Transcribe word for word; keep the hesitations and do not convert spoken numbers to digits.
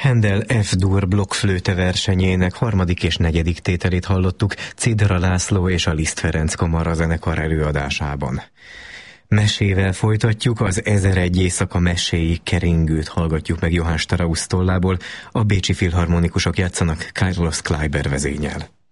Händel F-dur blokkflőte versenyének harmadik és negyedik tételét hallottuk Cidra László és a Liszt Ferenc Kamara zenekar előadásában. Mesével folytatjuk, az Ezeregy éjszaka meséi keringőt hallgatjuk meg Johann Strauss tollából, a bécsi filharmonikusok játszanak Carlos Kleiber vezénnyel.